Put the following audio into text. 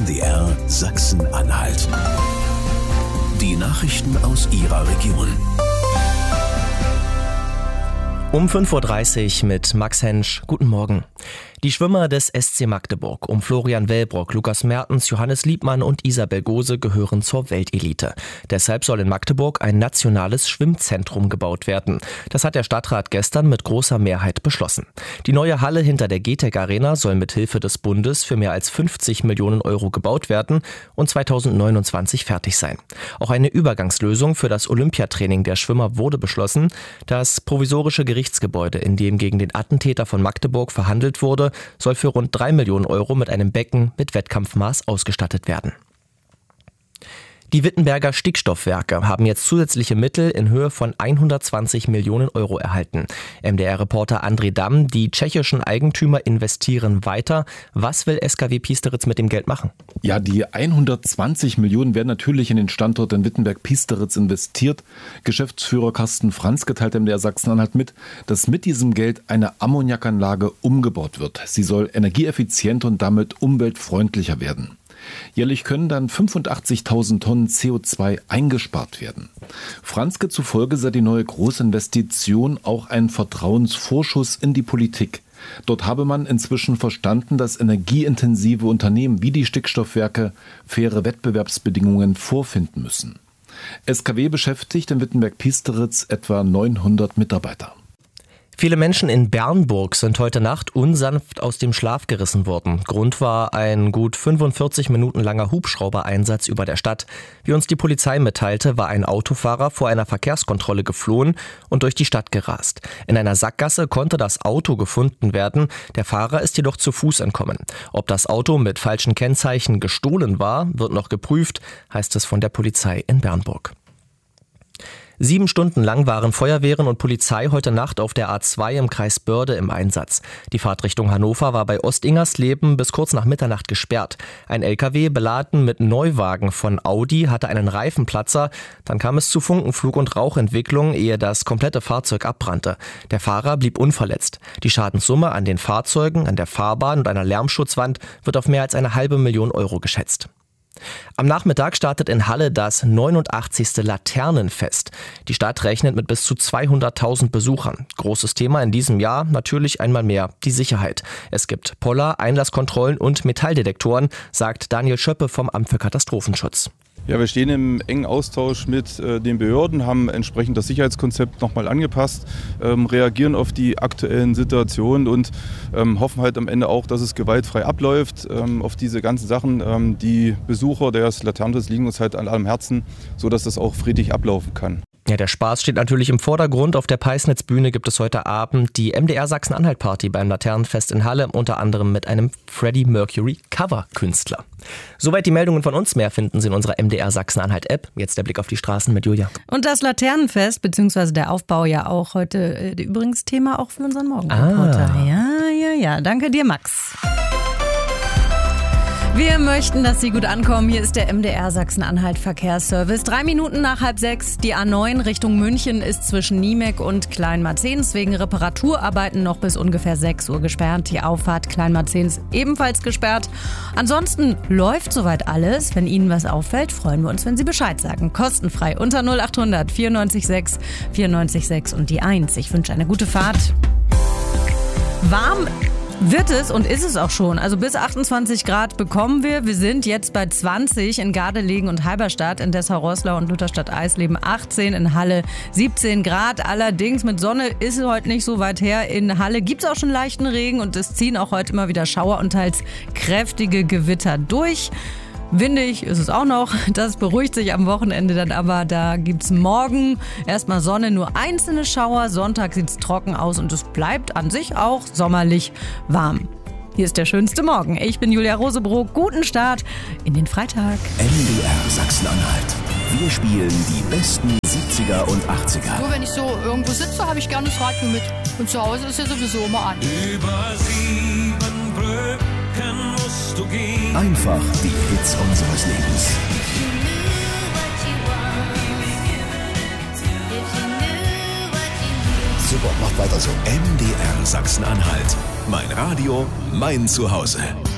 MDR Sachsen-Anhalt. Die Nachrichten aus Ihrer Region. Um 5.30 Uhr mit Max Hensch. Guten Morgen. Die Schwimmer des SC Magdeburg um Florian Wellbrock, Lukas Mertens, Johannes Liebmann und Isabel Gose gehören zur Weltelite. Deshalb soll in Magdeburg ein nationales Schwimmzentrum gebaut werden. Das hat der Stadtrat gestern mit großer Mehrheit beschlossen. Die neue Halle hinter der GTEC Arena soll mit Hilfe des Bundes für mehr als 50 Millionen Euro gebaut werden und 2029 fertig sein. Auch eine Übergangslösung für das Olympiatraining der Schwimmer wurde beschlossen. Das provisorische Gerichtsgebäude, in dem gegen den Attentäter von Magdeburg verhandelt wurde, soll für rund 3 Millionen Euro mit einem Becken mit Wettkampfmaß ausgestattet werden. Die Wittenberger Stickstoffwerke haben jetzt zusätzliche Mittel in Höhe von 120 Millionen Euro erhalten. MDR-Reporter André Damm, die tschechischen Eigentümer investieren weiter. Was will SKW Piesteritz mit dem Geld machen? Ja, die 120 Millionen werden natürlich in den Standort in Wittenberg-Piesteritz investiert. Geschäftsführer Carsten Franzke teilte MDR Sachsen-Anhalt mit, dass mit diesem Geld eine Ammoniakanlage umgebaut wird. Sie soll energieeffizient und damit umweltfreundlicher werden. Jährlich können dann 85.000 Tonnen CO2 eingespart werden. Franzke zufolge sei die neue Großinvestition auch ein Vertrauensvorschuss in die Politik. Dort habe man inzwischen verstanden, dass energieintensive Unternehmen wie die Stickstoffwerke faire Wettbewerbsbedingungen vorfinden müssen. SKW beschäftigt in Wittenberg-Piesteritz etwa 900 Mitarbeiter. Viele Menschen in Bernburg sind heute Nacht unsanft aus dem Schlaf gerissen worden. Grund war ein gut 45 Minuten langer Hubschraubereinsatz über der Stadt. Wie uns die Polizei mitteilte, war ein Autofahrer vor einer Verkehrskontrolle geflohen und durch die Stadt gerast. In einer Sackgasse konnte das Auto gefunden werden. Der Fahrer ist jedoch zu Fuß entkommen. Ob das Auto mit falschen Kennzeichen gestohlen war, wird noch geprüft, heißt es von der Polizei in Bernburg. 7 Stunden lang waren Feuerwehren und Polizei heute Nacht auf der A2 im Kreis Börde im Einsatz. Die Fahrt Richtung Hannover war bei Ostingersleben bis kurz nach Mitternacht gesperrt. Ein LKW beladen mit Neuwagen von Audi hatte einen Reifenplatzer. Dann kam es zu Funkenflug und Rauchentwicklung, ehe das komplette Fahrzeug abbrannte. Der Fahrer blieb unverletzt. Die Schadenssumme an den Fahrzeugen, an der Fahrbahn und einer Lärmschutzwand wird auf mehr als 500.000 Euro geschätzt. Am Nachmittag startet in Halle das 89. Laternenfest. Die Stadt rechnet mit bis zu 200.000 Besuchern. Großes Thema in diesem Jahr natürlich einmal mehr die Sicherheit. Es gibt Poller, Einlasskontrollen und Metalldetektoren, sagt Daniel Schöppe vom Amt für Katastrophenschutz. Ja, wir stehen im engen Austausch mit den Behörden, haben entsprechend das Sicherheitskonzept nochmal angepasst, reagieren auf die aktuellen Situationen und hoffen halt am Ende auch, dass es gewaltfrei abläuft. Auf diese ganzen Sachen, die Besucher des Laternenfestes liegen uns halt an allem Herzen, sodass das auch friedlich ablaufen kann. Ja, der Spaß steht natürlich im Vordergrund. Auf der Peisnitz-Bühne gibt es heute Abend die MDR Sachsen-Anhalt-Party beim Laternenfest in Halle, unter anderem mit einem Freddie Mercury-Cover-Künstler. Soweit die Meldungen von uns. Mehr finden Sie in unserer MDR Sachsen-Anhalt-App. Jetzt der Blick auf die Straßen mit Julia. Und das Laternenfest, beziehungsweise der Aufbau ja auch heute übrigens Thema auch für unseren Morgenreporter. Ja. Danke dir, Max. Wir möchten, dass Sie gut ankommen. Hier ist der MDR Sachsen-Anhalt Verkehrsservice. 3 Minuten nach 5:30. Die A9 Richtung München ist zwischen Niemek und Kleinmarzens wegen Reparaturarbeiten noch bis ungefähr 6 Uhr gesperrt. Die Auffahrt Kleinmarzens ebenfalls gesperrt. Ansonsten läuft soweit alles. Wenn Ihnen was auffällt, freuen wir uns, wenn Sie Bescheid sagen. Kostenfrei unter 0800 94 6 94 6 und die 1. Ich wünsche eine gute Fahrt. Warm wird es und ist es auch schon. Also bis 28 Grad bekommen wir. Wir sind jetzt bei 20 in Gardelegen und Halberstadt, in Dessau-Roßlau und Lutherstadt-Eisleben 18, in Halle 17 Grad. Allerdings mit Sonne ist es heute nicht so weit her. In Halle gibt es auch schon leichten Regen und es ziehen auch heute immer wieder Schauer und teils kräftige Gewitter durch. Windig ist es auch noch, das beruhigt sich am Wochenende dann aber. Da gibt's morgen erstmal Sonne, nur einzelne Schauer. Sonntag sieht's trocken aus und es bleibt an sich auch sommerlich warm. Hier ist der schönste Morgen. Ich bin Julia Rosebrock. Guten Start in den Freitag. MDR Sachsen-Anhalt. Wir spielen die besten 70er und 80er. Nur wenn ich so irgendwo sitze, habe ich gerne das Radio mit. Und zu Hause ist ja sowieso immer an. Über 7 Brücken musst du gehen. Einfach die Hits unseres Lebens. Super, macht weiter so. MDR Sachsen-Anhalt. Mein Radio, mein Zuhause.